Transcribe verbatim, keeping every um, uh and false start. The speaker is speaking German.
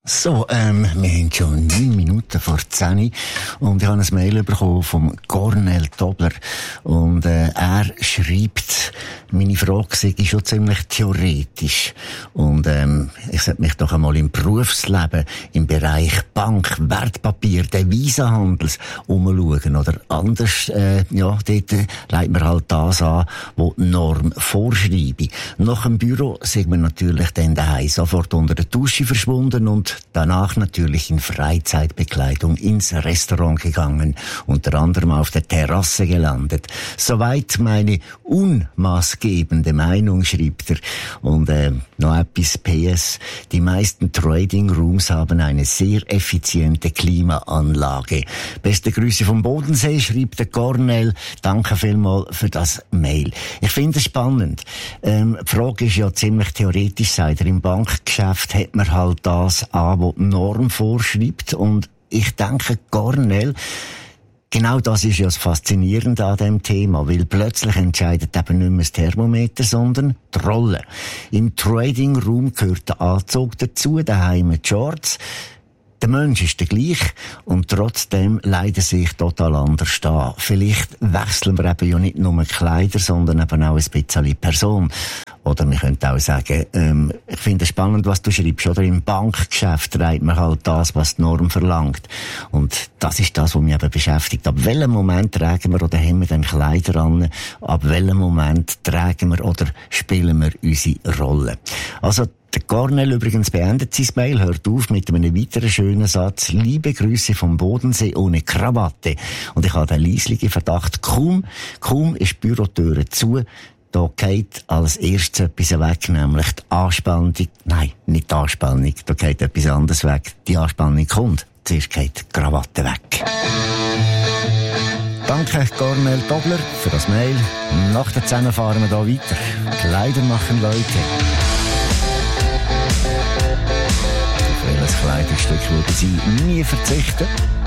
So, ähm, wir haben schon neun Minuten vor zehn und ich habe ein Mail bekommen vom Cornel Tobler und äh, er schreibt, meine Frage sei schon ziemlich theoretisch und ähm, ich sollte mich doch einmal im Berufsleben im Bereich Bank, Wertpapier, Devisenhandels umschauen oder anders, äh, ja, dort äh, legt man halt das an, was die Norm vorschreibe. Nach dem Büro sind wir natürlich dann daheim sofort unter der Dusche verschwunden und danach natürlich in Freizeitbekleidung ins Restaurant gegangen, unter anderem auf der Terrasse gelandet. Soweit meine unmaßgebende Meinung, schreibt er. Und äh, noch etwas P S. Die meisten Trading Rooms haben eine sehr effiziente Klimaanlage. Beste Grüße vom Bodensee, schreibt der Cornel. Danke vielmals für das Mail. Ich finde es spannend. Ähm, die Frage ist ja ziemlich theoretisch, sagt er. Im Bankgeschäft hat man halt das an, was die Norm vorschreibt. Und ich denke, Cornel, genau das ist ja das Faszinierende an diesem Thema, weil plötzlich entscheidet eben nicht mehr das Thermometer, sondern die Rolle. Im Trading Room gehört der Anzug dazu, daheim die Shorts. Der Mensch ist der gleich und trotzdem leiden sich total anders an. Vielleicht wechseln wir eben ja nicht nur Kleider, sondern eben auch ein bisschen die Person. Oder wir könnten auch sagen, ähm, ich finde es spannend, was du schreibst, oder? Im Bankgeschäft trägt man halt das, was die Norm verlangt. Und das ist das, was mich eben beschäftigt. Ab welchem Moment tragen wir oder haben wir dann Kleider an? Ab welchem Moment tragen wir oder spielen wir unsere Rolle? Also, der Cornel übrigens beendet sein Mail, hört auf mit einem weiteren schönen Satz. Liebe Grüße vom Bodensee ohne Krawatte. Und ich habe den leislichen Verdacht, kaum, kaum ist die Bürotüre zu, da geht als erstes etwas weg, nämlich die Anspannung. Nein, nicht die Anspannung, da geht etwas anderes weg. Die Anspannung kommt. Zuerst geht die Krawatte weg. Danke, Cornel Tobler, für das Mail. Nach der zehn fahren wir hier weiter. Kleider machen Leute. Auf welches Kleidungsstück würden Sie nie verzichten?